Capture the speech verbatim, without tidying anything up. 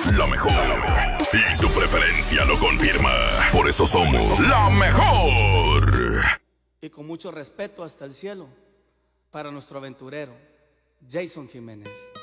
La mejor. Y tu preferencia lo confirma. Por eso somos la mejor. Y con mucho respeto hasta el cielo, para nuestro aventurero, Jason Jiménez.